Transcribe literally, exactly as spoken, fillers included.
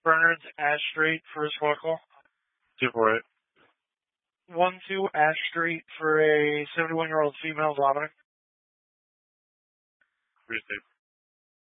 Bernard's Ash Street, first vehicle. two four eight. one two Ash Street for a seventy-one-year-old female vomiting. Three six.